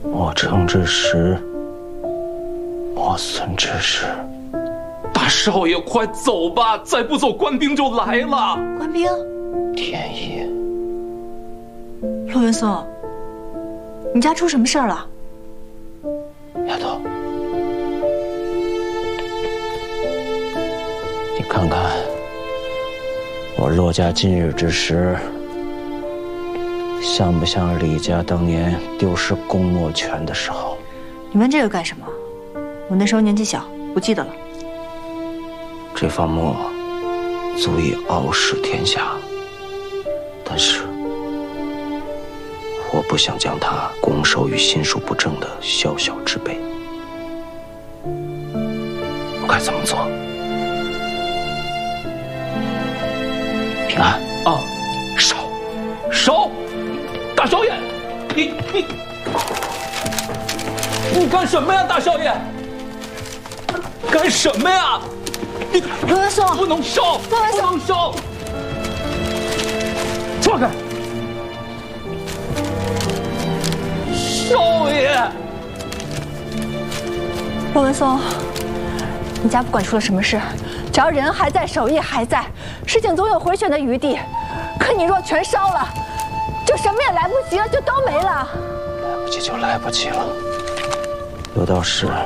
莫成之时，莫损之时。 大少爷，快走吧，再不走，官兵就来了。 官兵？ 天意。 陆文松，你家出什么事儿了？ 丫头，你看看我骆家今日之时，像不像李家当年丢失公墨权的时候？ 你问这个干什么？我那时候年纪小，不记得了。 这方墨足以傲视天下，但是我不想将它拱手于心术不正的小小之辈。我该怎么做？平安啊，烧！大少爷，你干什么呀？大少爷，干什么呀？ 陆文松， 不能烧！ 陆文松， 不能烧！放开！少爷， 陆文松，你家不管出了什么事，只要人还在，手艺还在，事情总有回旋的余地。可你若全烧了，就什么也来不及了，就都没了。 来不及就来不及了。有道是